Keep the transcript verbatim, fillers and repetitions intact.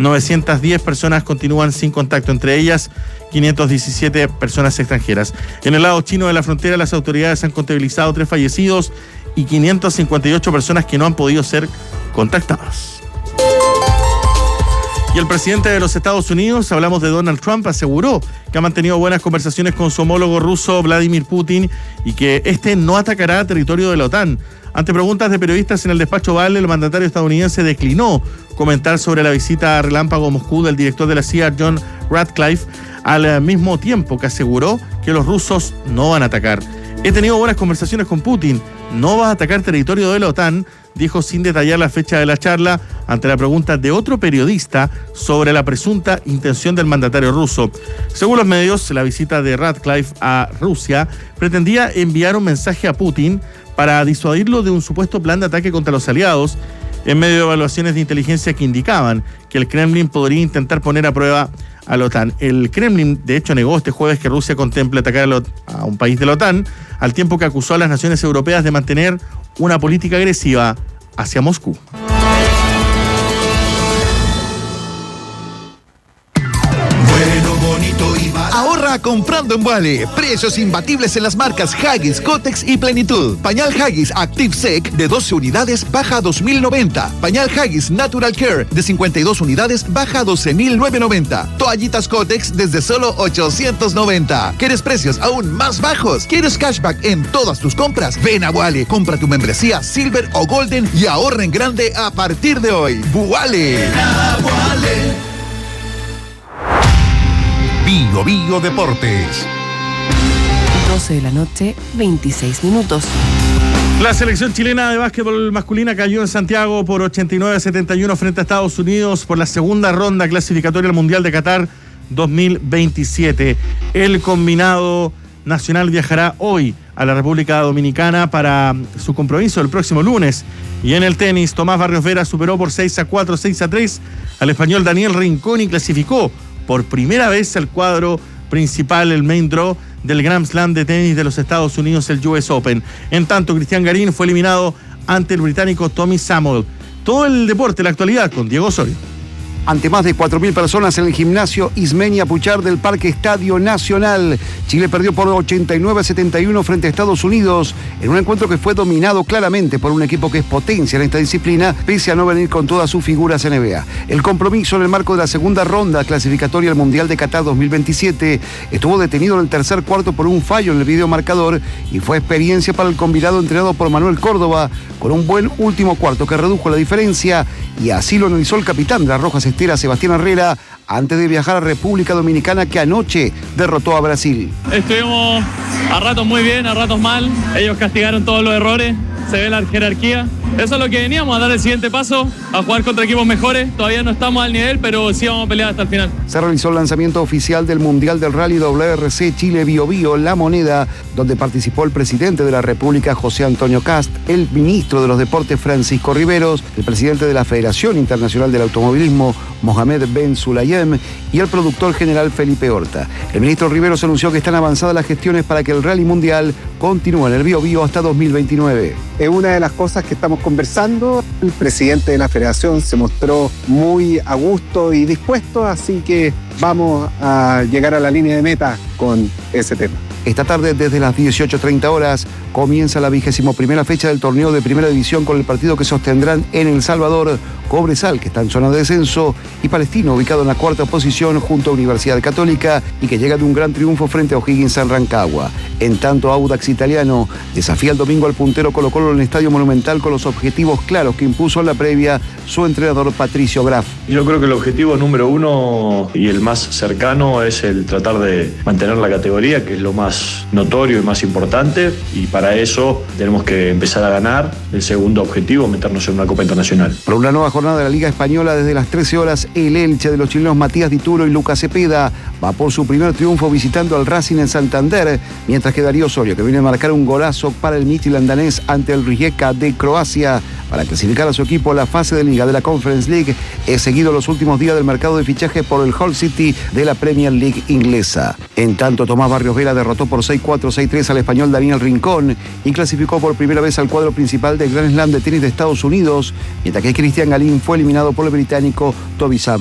novecientas diez personas continúan sin contacto, entre ellas quinientas diecisiete personas extranjeras. En el lado chino de la frontera, las autoridades han contabilizado tres fallecidos y quinientas cincuenta y ocho personas que no han podido ser contactadas. Y el presidente de los Estados Unidos, hablamos de Donald Trump, aseguró que ha mantenido buenas conversaciones con su homólogo ruso Vladimir Putin y que este no atacará territorio de la OTAN. Ante preguntas de periodistas en el despacho Oval, el mandatario estadounidense declinó comentar sobre la visita a relámpago a Moscú del director de la C I A, John Ratcliffe, al mismo tiempo que aseguró que los rusos no van a atacar. He tenido buenas conversaciones con Putin, no va a atacar territorio de la OTAN, dijo sin detallar la fecha de la charla ante la pregunta de otro periodista sobre la presunta intención del mandatario ruso. Según los medios, la visita de Ratcliffe a Rusia pretendía enviar un mensaje a Putin para disuadirlo de un supuesto plan de ataque contra los aliados, en medio de evaluaciones de inteligencia que indicaban que el Kremlin podría intentar poner a prueba a la OTAN. El Kremlin, de hecho, negó este jueves que Rusia contemple atacar a un país de la OTAN, al tiempo que acusó a las naciones europeas de mantener una política agresiva hacia Moscú. Ahorra comprando en Wally. Precios imbatibles en las marcas Huggies, Kotex y Plenitud. Pañal Huggies Active Sec de doce unidades baja a dos mil noventa. Pañal Huggies Natural Care de cincuenta y dos unidades baja a doce mil novecientos noventa. Toallitas Kotex desde solo ochocientos noventa. ¿Quieres precios aún más bajos? ¿Quieres cashback en todas tus compras? Ven a Wally, compra tu membresía Silver o Golden y ahorra en grande a partir de hoy. Wally. Bio Bio Deportes. doce de la noche, veintiséis minutos. La selección chilena de básquetbol masculina cayó en Santiago por ochenta y nueve a setenta y uno frente a Estados Unidos por la segunda ronda clasificatoria al Mundial de Qatar dos mil veintisiete. El combinado nacional viajará hoy a la República Dominicana para su compromiso el próximo lunes. Y en el tenis, Tomás Barrios Vera superó por seis a cuatro, seis a tres al español Daniel Rincón y clasificó por primera vez al cuadro principal, el main draw del Grand Slam de tenis de los Estados Unidos, el U S Open. En tanto, Cristian Garín fue eliminado ante el británico Tommy Samuel. Todo el deporte, la actualidad, con Diego Osorio. Ante más de cuatro mil personas en el gimnasio Ismenia Puchar del Parque Estadio Nacional, Chile perdió por ochenta y nueve a setenta y uno frente a Estados Unidos en un encuentro que fue dominado claramente por un equipo que es potencia en esta disciplina, pese a no venir con todas sus figuras N B A. El compromiso en el marco de la segunda ronda clasificatoria al Mundial de Qatar dos mil veintisiete estuvo detenido en el tercer cuarto por un fallo en el videomarcador y fue experiencia para el combinado entrenado por Manuel Córdoba, con un buen último cuarto que redujo la diferencia, y así lo analizó el capitán de las Rojas Estera, Sebastián Herrera, antes de viajar a República Dominicana, que anoche derrotó a Brasil. Estuvimos a ratos muy bien, a ratos mal. Ellos castigaron todos los errores, se ve la jerarquía. Eso es lo que veníamos, a dar el siguiente paso, a jugar contra equipos mejores. Todavía no estamos al nivel, pero sí vamos a pelear hasta el final. Se realizó el lanzamiento oficial del Mundial del Rally W R C Chile Bio Bio, La Moneda, donde participó el presidente de la República, José Antonio Cast, el ministro de los Deportes, Francisco Riveros, el presidente de la Federación Internacional del Automovilismo, Mohamed Ben Sulayem, y el productor general Felipe Horta. El ministro Riveros anunció que están avanzadas las gestiones para que el Rally Mundial continúe en el Bio Bio hasta dos mil veintinueve. Es una de las cosas que estamos conversando. El presidente de la federación se mostró muy a gusto y dispuesto, así que vamos a llegar a la línea de meta con ese tema. Esta tarde, desde las dieciocho treinta horas, comienza la vigésimo primera fecha del torneo de Primera División con el partido que sostendrán en El Salvador Cobresal, que está en zona de descenso, y Palestino, ubicado en la cuarta posición junto a Universidad Católica y que llega de un gran triunfo frente a O'Higgins en Rancagua. En tanto, Audax Italiano desafía el domingo al puntero Colo-Colo en el Estadio Monumental con los objetivos claros que impuso en la previa su entrenador Patricio Graf. Yo creo que el objetivo número uno y el más cercano es el tratar de mantener la categoría, que es lo más notorio y más importante, y para eso tenemos que empezar a ganar. El segundo objetivo, meternos en una Copa Internacional. Por una nueva jornada de la Liga Española, desde las trece horas, el Elche de los chilenos Matías Dituro y Lucas Cepeda va por su primer triunfo visitando al Racing en Santander, mientras que Darío Osorio, que viene a marcar un golazo para el Midtjylland danés ante el Rijeka de Croacia para clasificar a su equipo a la fase de Liga de la Conference League, es seguido los últimos días del mercado de fichajes por el Hull City de la Premier League inglesa. En tanto, Tomás Barrios Vera derrotó por seis cuatro, seis tres al español Daniel Rincón y clasificó por primera vez al cuadro principal del Grand Slam de tenis de Estados Unidos, mientras que Cristian Garín fue eliminado por el británico Toby Sam.